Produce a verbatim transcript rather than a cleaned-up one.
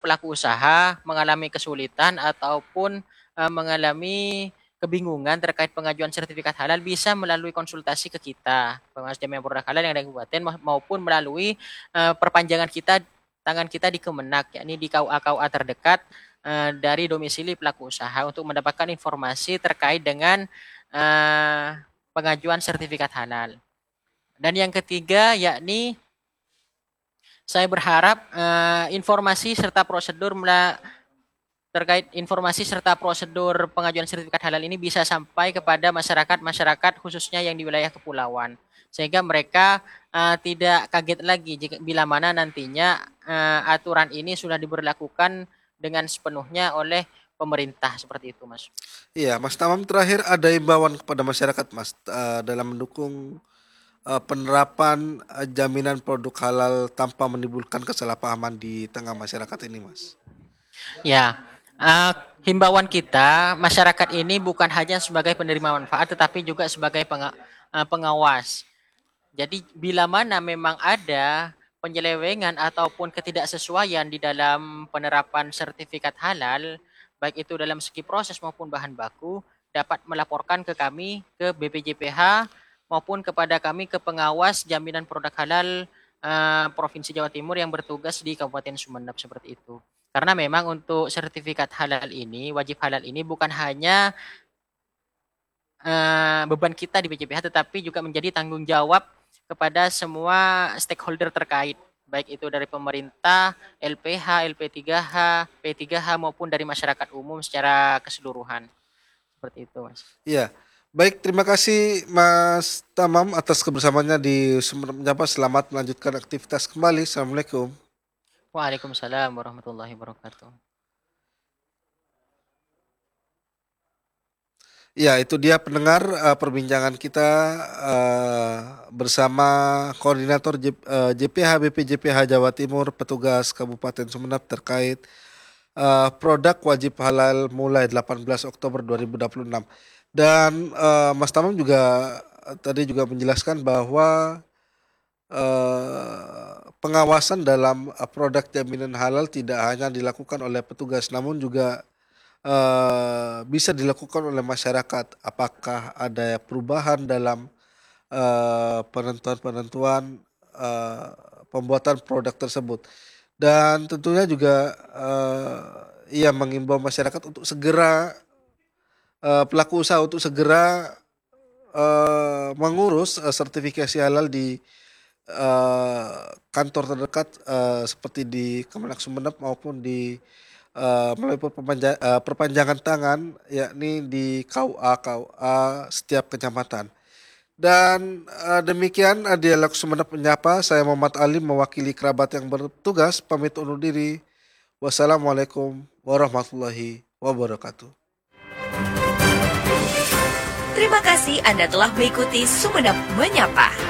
pelaku usaha mengalami kesulitan ataupun uh, mengalami kebingungan terkait pengajuan sertifikat halal bisa melalui konsultasi ke kita, pengawas jamiah produk halal yang ada di kabupaten maupun melalui uh, perpanjangan kita tangan kita di Kemenak, yakni di K U A K U A terdekat uh, dari domisili pelaku usaha untuk mendapatkan informasi terkait dengan uh, pengajuan sertifikat halal. Dan yang ketiga yakni saya berharap uh, informasi serta prosedur terkait informasi serta prosedur pengajuan sertifikat halal ini bisa sampai kepada masyarakat-masyarakat khususnya yang di wilayah kepulauan, sehingga mereka uh, tidak kaget lagi jika bila mana nantinya uh, aturan ini sudah diberlakukan dengan sepenuhnya oleh pemerintah seperti itu, Mas. Iya, Mas Tamam, terakhir ada imbauan kepada masyarakat, Mas, uh, dalam mendukung uh, penerapan uh, jaminan produk halal tanpa menimbulkan kesalahpahaman di tengah masyarakat ini, Mas. Ya, uh, himbauan kita masyarakat ini bukan hanya sebagai penerima manfaat tetapi juga sebagai penga uh, pengawas. Jadi bila mana memang ada penyelewengan ataupun ketidaksesuaian di dalam penerapan sertifikat halal, baik itu dalam segi proses maupun bahan baku, dapat melaporkan ke kami, ke B P J P H, maupun kepada kami ke pengawas jaminan produk halal uh, Provinsi Jawa Timur yang bertugas di Kabupaten Sumeneb seperti itu. Karena memang untuk sertifikat halal ini, wajib halal ini bukan hanya uh, beban kita di B J P H, tetapi juga menjadi tanggung jawab kepada semua stakeholder terkait, baik itu dari pemerintah, L P H, L P tiga H, P tiga H maupun dari masyarakat umum secara keseluruhan. Seperti itu, Mas. Iya. Baik, terima kasih Mas Tamam atas kebersamaannya di Sumber Menyapa. Selamat melanjutkan aktivitas kembali. Assalamualaikum. Waalaikumsalam warahmatullahi wabarakatuh. Ya, itu dia pendengar uh, perbincangan kita uh, bersama Koordinator J, uh, J P H B P J P H Jawa Timur, petugas Kabupaten Sumeneb terkait uh, produk wajib halal mulai delapan belas Oktober dua ribu dua puluh enam. Dan uh, Mas Tamam juga uh, tadi juga menjelaskan bahwa uh, pengawasan dalam uh, produk jaminan halal tidak hanya dilakukan oleh petugas, namun juga uh, bisa dilakukan oleh masyarakat. Apakah ada perubahan dalam uh, penentuan-penentuan uh, pembuatan produk tersebut? Dan tentunya juga uh, ia mengimbau masyarakat untuk segera uh, pelaku usaha untuk segera uh, mengurus uh, sertifikasi halal di uh, kantor terdekat uh, seperti di Kemenak Sumeneb maupun di uh, melalui perpanja- uh, perpanjangan tangan, yakni di K U A K U A setiap kecamatan. Dan uh, demikian uh, dialog Sumeneb Menyapa. Saya Muhammad Ali mewakili kerabat yang bertugas pamit undur diri. Wassalamualaikum warahmatullahi wabarakatuh. Terima kasih Anda telah mengikuti Sumeneb Menyapa.